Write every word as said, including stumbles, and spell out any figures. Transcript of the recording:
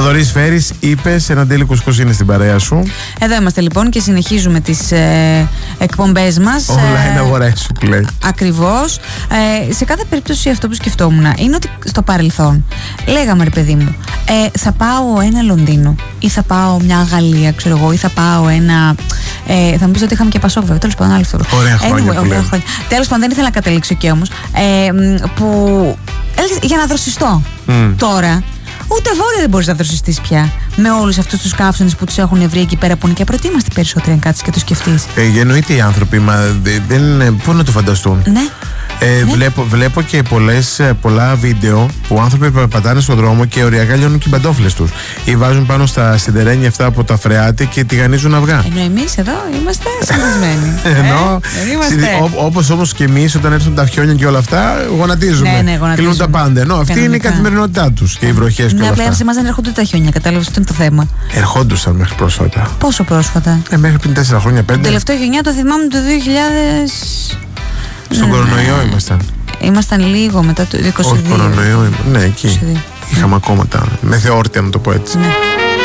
Θοδωρής Φέρης, είπες, ένα τέλει κουσκούς είναι στην παρέα σου. Εδώ είμαστε λοιπόν και συνεχίζουμε τις ε, εκπομπές μας. Όλα ε, είναι αγορές σου πλέον. Ακριβώς. Ε, σε κάθε περίπτωση αυτό που σκεφτόμουν είναι ότι στο παρελθόν λέγαμε, ρε παιδί μου, ε, θα πάω ένα Λονδίνο ή θα πάω μια Γαλλία, ξέρω εγώ, ή θα πάω ένα. Ε, θα μου πεις ότι είχαμε και Πασόκ, βέβαια. Τέλος πάντων, άλλο αυτό. Ωραία χρόνια. Anyway, ωραία χρόνια. Τέλος πάντων, δεν ήθελα να καταλήξω εκεί όμως. Ε, που για να δροσιστώ mm. τώρα. Ούτε βόρεια δεν μπορείς να δροσιστείς πια. Με όλους αυτούς τους καύσονες που τους έχουν βρει εκεί πέρα που είναι και προετοίμαστοι περισσότεροι, αν κάτσεις και το σκεφτείς. Ε, εννοείται οι άνθρωποι, μα δεν. Πού να το φανταστούν. Ναι. Ε, ναι. βλέπω, βλέπω και πολλές, πολλά βίντεο που άνθρωποι πατάνε στον δρόμο και οριακά λιώνουν και οι παντόφλες τους. Ή βάζουν πάνω στα σιδερένια αυτά από τα φρεάτη και τηγανίζουν αυγά. Ενώ εμείς εδώ είμαστε συνδεσμένοι. Ενώ, ε, όπως όμως και εμείς όταν έρθουν τα χιόνια και όλα αυτά, γονατίζουμε. Ναι, ναι, γονατίζουμε. Κλείνουν τα πάντα. Ενώ αυτή είναι η καθημερινότητά τους και οι βροχές και ναι, όλα αυτά. Ναι, απλά σε εμάς δεν έρχονται τα χιόνια, κατάλαβες, αυτό είναι το θέμα. Ερχόντουσαν μέχρι πρόσφατα. Πόσο πρόσφατα? Ε, μέχρι πριν τέσσερα χρόνια, πέντε. Το τελευταίο χιονιά το θυμάμαι το δύο χιλιάδες. Στον ναι, κορονοϊό ναι. ήμασταν. Ήμασταν λίγο μετά το είκοσι δύο. Όχι, κορονοϊό, ναι, εκεί. είκοσι δύο. Είχαμε ακόμα τα μεθεόρτια, να το πω έτσι. Ναι.